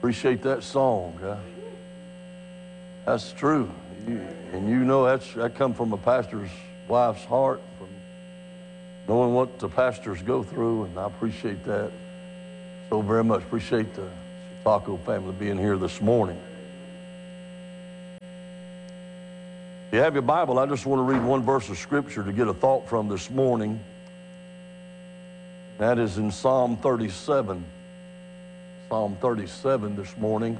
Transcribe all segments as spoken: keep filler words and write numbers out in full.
Appreciate that song. Huh? That's true. You, and you know that's, that come from a pastor's wife's heart, from knowing what the pastors go through, and I appreciate that so very much. Appreciate the Taco family being here this morning. If you have your Bible, I just want to read one verse of Scripture to get a thought from this morning. That is in Psalm thirty-seven. Psalm thirty-seven this morning.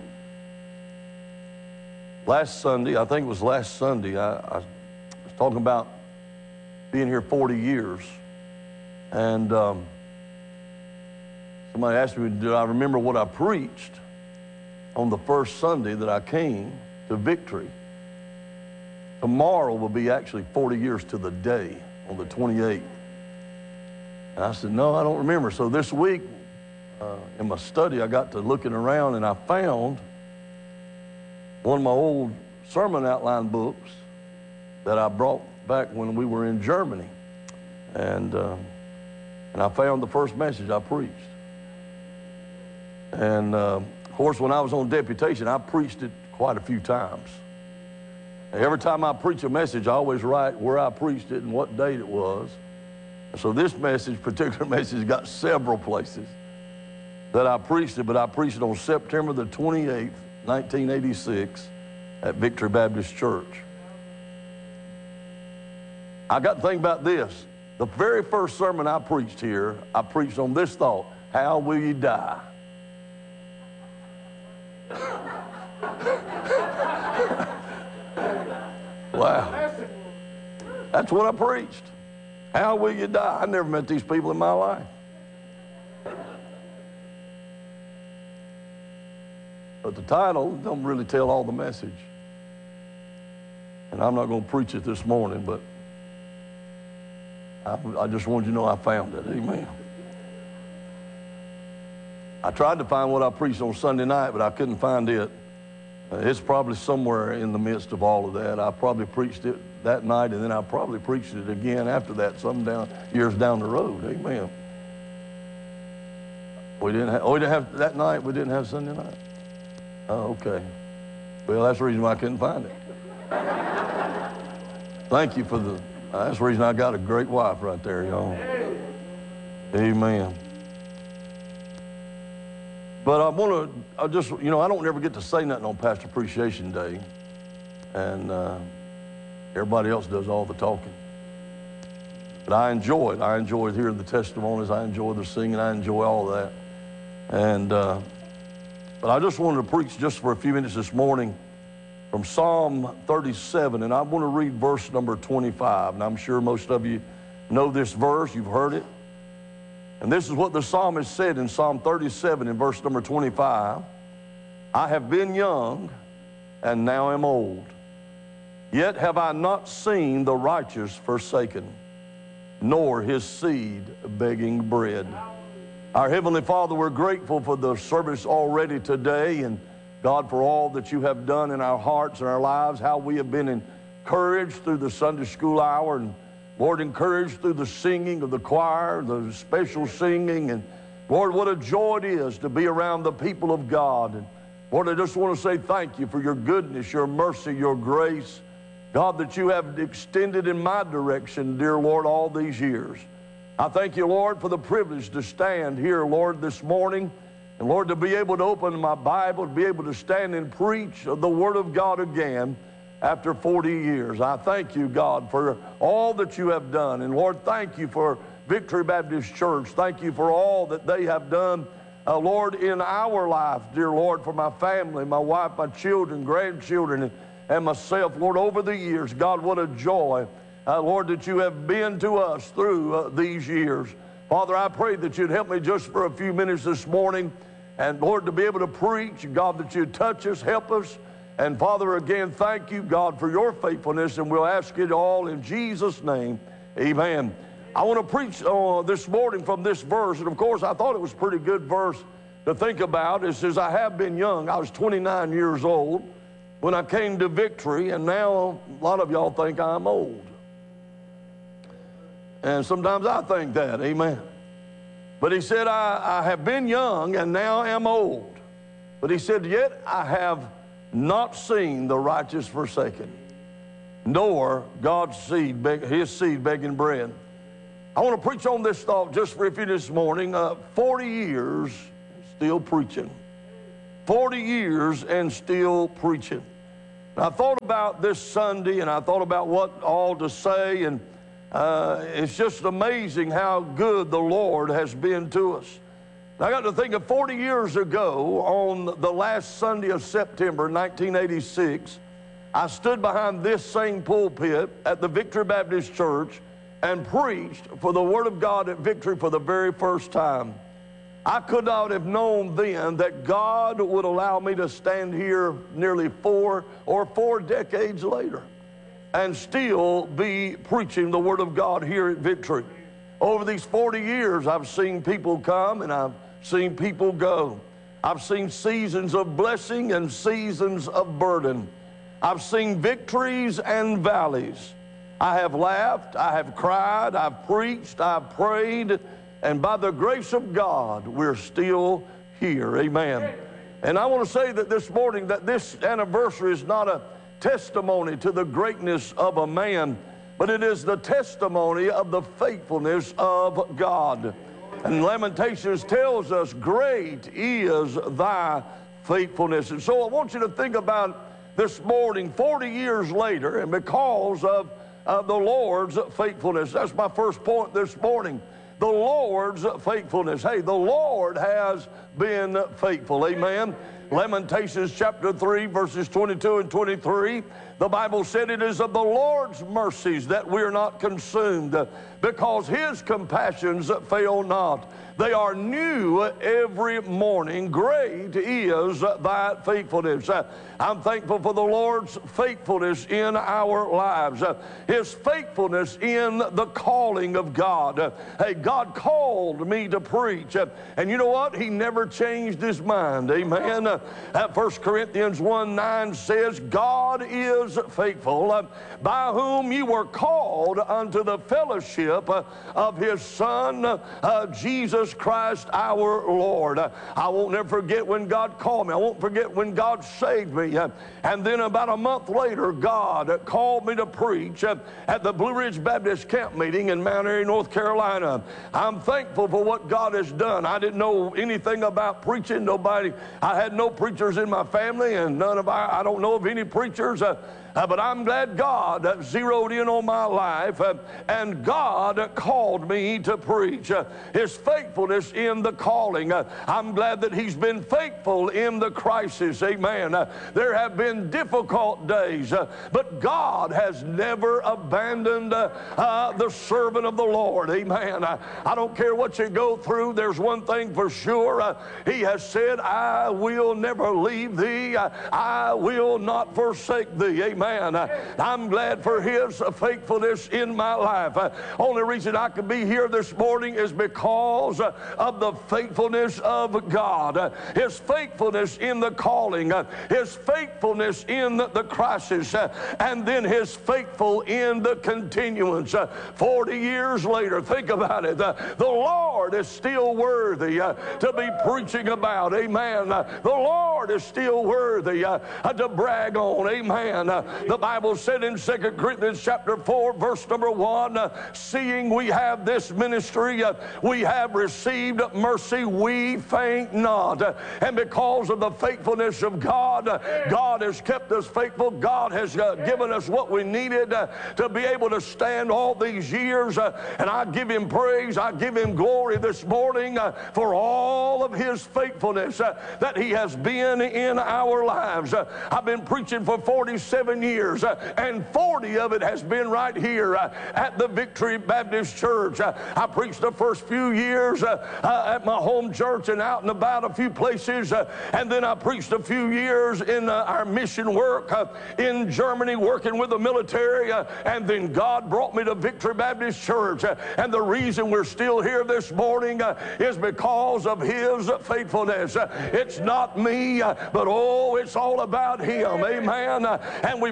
Last Sunday, I think it was last Sunday, I, I was talking about being here forty years. And um, somebody asked me, did I remember what I preached on the first Sunday that I came to Victory? Tomorrow will be actually forty years to the day, on the twenty-eighth. And I said, no, I don't remember. So this week, uh, in my study, I got to looking around and I found one of my old sermon outline books that I brought back when we were in Germany. And, uh, and I found the first message I preached. And uh, of course, when I was on deputation, I preached it quite a few times. Every time I preach a message, I always write where I preached it and what date it was. So this message, particular message, got several places that I preached it, but I preached it on September the twenty-eighth, nineteen eighty-six, at Victory Baptist Church. I got to think about this. The very first sermon I preached here, I preached on this thought: how will you die? Wow. That's what I preached. How will you die? I never met these people in my life. But the title don't really tell all the message. And I'm not going to preach it this morning, but I, I just wanted you to know I found it. Amen. I tried to find what I preached on Sunday night, but I couldn't find it. Uh, it's probably somewhere in the midst of all of that. I probably preached it that night, and then I probably preached it again after that, some down years down the road. Amen. We didn't have, oh, we didn't have that night. We didn't have Sunday night. Oh, okay. Well, that's the reason why I couldn't find it. Thank you for the. Uh, that's the reason I got a great wife right there, y'all. Amen. But I want to, I just, you know, I don't ever get to say nothing on Pastor Appreciation Day. And uh, everybody else does all the talking. But I enjoy it. I enjoy hearing the testimonies. I enjoy the singing. I enjoy all that. And, uh, but I just wanted to preach just for a few minutes this morning from Psalm thirty-seven. And I want to read verse number twenty-five. And I'm sure most of you know this verse. You've heard it. And this is what the psalmist said in Psalm thirty-seven in verse number twenty-five. I have been young and now am old, yet have I not seen the righteous forsaken, nor his seed begging bread. Our Heavenly Father, we're grateful for the service already today, and God, for all that you have done in our hearts and our lives, how we have been encouraged through the Sunday school hour, and Lord, encouraged through the singing of the choir, the special singing. And Lord, what a joy it is to be around the people of God. And Lord, I just want to say thank you for your goodness, your mercy, your grace, God, that you have extended in my direction, dear Lord, all these years. I thank you, Lord, for the privilege to stand here, Lord, this morning. And Lord, to be able to open my Bible, to be able to stand and preach the Word of God again after forty years. I thank you, God, for all that you have done. And Lord, thank you for Victory Baptist Church. Thank you for all that they have done, uh, Lord, in our life, dear Lord, for my family, my wife, my children, grandchildren, and, and myself, Lord, over the years. God, what a joy, uh, Lord, that you have been to us through uh, these years. Father, I pray that you'd help me just for a few minutes this morning, and Lord, to be able to preach, God, that you'd touch us, help us. And Father, again, thank you, God, for your faithfulness, and we'll ask it all in Jesus' name. Amen. I want to preach uh, this morning from this verse, and of course, I thought it was a pretty good verse to think about. It says, I have been young. I was twenty-nine years old when I came to Victory, and now a lot of y'all think I'm old. And sometimes I think that, amen. But he said, I, I have been young and now am old. But he said, yet I have not seen the righteous forsaken, nor God's seed, beg, his seed begging bread. I want to preach on this thought just for a few this morning. Uh, forty years, still preaching. forty years and still preaching. And I thought about this Sunday, and I thought about what all to say, and uh, it's just amazing how good the Lord has been to us. And I got to think of forty years ago, on the last Sunday of September, nineteen eighty-six, I stood behind this same pulpit at the Victory Baptist Church and preached for the Word of God at Victory for the very first time. I could not have known then that God would allow me to stand here nearly four or four decades later and still be preaching the Word of God here at Victory. Over these forty years, I've seen people come and I've seen people go. I've seen seasons of blessing and seasons of burden. I've seen victories and valleys. I have laughed, I have cried, I've preached, I've prayed, and by the grace of God, we're still here. Amen. And I want to say that this morning that this anniversary is not a testimony to the greatness of a man, but it is the testimony of the faithfulness of God. And Lamentations tells us, great is thy faithfulness. And so I want you to think about this morning, forty years later, and because of uh, the Lord's faithfulness. That's my first point this morning. The Lord's faithfulness. Hey, the Lord has been faithful. Amen. Lamentations chapter three, verses twenty-two and twenty-three. The Bible said it is of the Lord's mercies that we are not consumed, because his compassions fail not. They are new every morning. Great is thy faithfulness. I'm thankful for the Lord's faithfulness in our lives. His faithfulness in the calling of God. Hey, God called me to preach. And you know what? He never changed his mind. Amen. First Corinthians one nine says, God is faithful, by whom you were called unto the fellowship of his Son, uh, Jesus Christ our Lord. I won't never forget when God called me. I won't forget when God saved me. And then about a month later, God called me to preach at the Blue Ridge Baptist Camp Meeting in Mount Airy, North Carolina. I'm thankful for what God has done. I didn't know anything about preaching. Nobody, I had no preachers in my family, and none of our, I don't know of any preachers. Uh, Uh, but I'm glad God uh, zeroed in on my life, uh, and God uh, called me to preach. Uh, his faithfulness in the calling. Uh, I'm glad that he's been faithful in the crisis. Amen. Uh, there have been difficult days, uh, but God has never abandoned uh, uh, the servant of the Lord. Amen. Uh, I don't care what you go through. There's one thing for sure. Uh, he has said, I will never leave thee. Uh, I will not forsake thee. Amen. Man, I'm glad for his faithfulness in my life. Uh, only reason I could be here this morning is because uh, of the faithfulness of God. Uh, his faithfulness in the calling, uh, his faithfulness in the, the crisis, uh, and then his faithful in the continuance. Uh, forty years later, think about it. Uh, the Lord is still worthy uh, to be preaching about. Amen. Uh, the Lord is still worthy uh, to brag on. Amen. Uh, The Bible said in Second Corinthians chapter four, verse number one, uh, seeing we have this ministry, uh, we have received mercy, we faint not. Uh, and because of the faithfulness of God, uh, God has kept us faithful. God has uh, given us what we needed uh, to be able to stand all these years. Uh, and I give him praise, I give him glory this morning uh, for all of his faithfulness uh, that he has been in our lives. Uh, I've been preaching for forty-seven years, uh, and forty of it has been right here uh, at the Victory Baptist Church. Uh, I preached the first few years uh, uh, at my home church and out and about a few places, uh, and then I preached a few years in uh, our mission work uh, in Germany, working with the military, uh, and then God brought me to Victory Baptist Church, uh, and the reason we're still here this morning uh, is because of his faithfulness. Uh, it's not me, uh, but oh, it's all about him. Amen. Uh, and we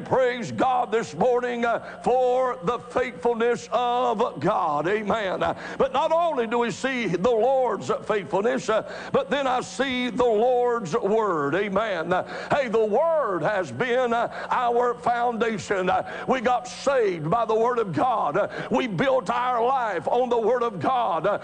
praise God this morning uh, for the faithfulness of God. Amen. Uh, but not only do we see the Lord's faithfulness, uh, but then I see the Lord's Word. Amen. Uh, hey, the Word has been uh, our foundation. Uh, we got saved by the Word of God. Uh, we built our life on the Word of God. Uh,